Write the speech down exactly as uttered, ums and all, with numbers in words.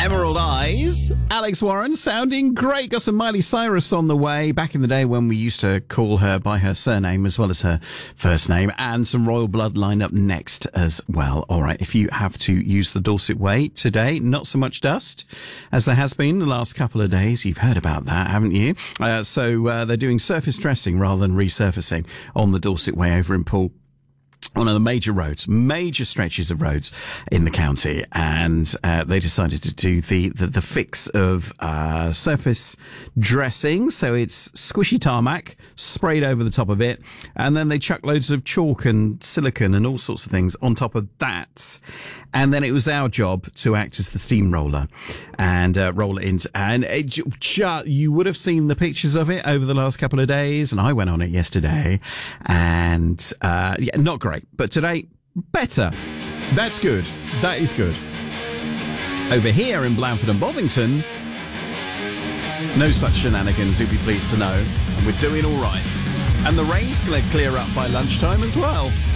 Emerald Eyes, Alex Warren, sounding great. Got some Miley Cyrus on the way. Back in the day when we used to call her by her surname as well as her first name, and some Royal Blood lined up next as well. All right, if you have to use the Dorset Way today, not so much dust as there has been the last couple of days. You've heard about that, haven't you? Uh, so uh, they're doing surface dressing rather than resurfacing on the Dorset Way over in Poole. One of the major roads, major stretches of roads in the county, and uh, they decided to do the the, the fix of uh, surface dressing. So it's squishy tarmac sprayed over the top of it, and then they chuck loads of chalk and silicone and all sorts of things on top of that. And then it was our job to act as the steamroller and uh, roll it into. And it, ju- you would have seen the pictures of it over the last couple of days, and I went on it yesterday, and uh, yeah, not great. But today, better. That's good. That is good. Over here in Blandford and Bovington, no such shenanigans, you'll be pleased to know. And we're doing all right. And the rain's going to clear up by lunchtime as well.